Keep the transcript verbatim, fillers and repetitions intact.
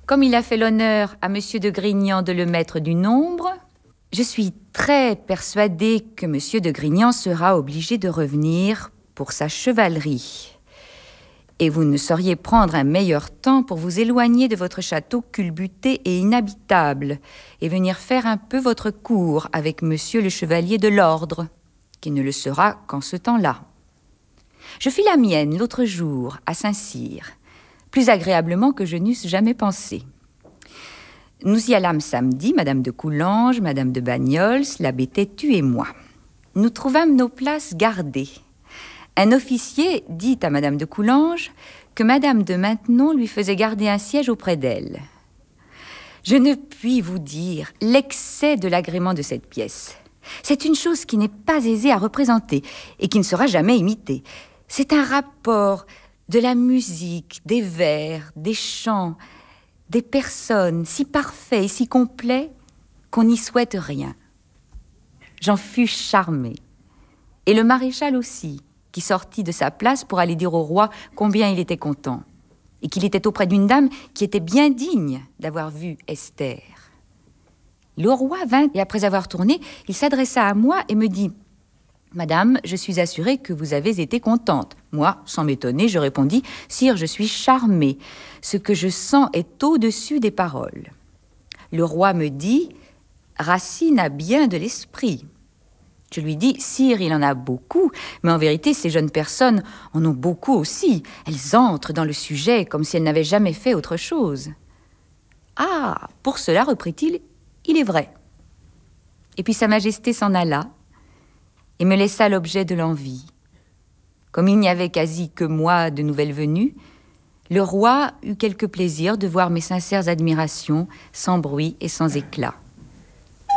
comme il a fait l'honneur à Monsieur de Grignan de le mettre du nombre, je suis très persuadée que Monsieur de Grignan sera obligé de revenir pour sa chevalerie. Et vous ne sauriez prendre un meilleur temps pour vous éloigner de votre château culbuté et inhabitable, et venir faire un peu votre cour avec Monsieur le chevalier de l'ordre, qui ne le sera qu'en ce temps-là. Je fis la mienne l'autre jour, à Saint-Cyr, plus agréablement que je n'eusse jamais pensé. Nous y allâmes samedi, Madame de Coulanges, Madame de Bagnols, l'abbé Têtu et moi. Nous trouvâmes nos places gardées. Un officier dit à Madame de Coulanges que Madame de Maintenon lui faisait garder un siège auprès d'elle. Je ne puis vous dire l'excès de l'agrément de cette pièce. C'est une chose qui n'est pas aisée à représenter et qui ne sera jamais imitée. C'est un rapport de la musique, des vers, des chants, des personnes si parfait et si complet qu'on n'y souhaite rien. J'en fus charmée. Et le maréchal aussi, qui sortit de sa place pour aller dire au roi combien il était content, et qu'il était auprès d'une dame qui était bien digne d'avoir vu Esther. Le roi vint, et après avoir tourné, il s'adressa à moi et me dit « Madame, je suis assurée que vous avez été contente. » Moi, sans m'étonner, je répondis « Sire, je suis charmée. Ce que je sens est au-dessus des paroles. » Le roi me dit « Racine a bien de l'esprit. » Je lui dis « Sire, il en a beaucoup, mais en vérité, ces jeunes personnes en ont beaucoup aussi. Elles entrent dans le sujet comme si elles n'avaient jamais fait autre chose. »« Ah, pour cela, reprit-il, il est vrai. » Et puis Sa Majesté s'en alla et me laissa l'objet de l'envie. Comme il n'y avait quasi que moi de nouvelles venues, le roi eut quelque plaisir de voir mes sincères admirations sans bruit et sans éclat.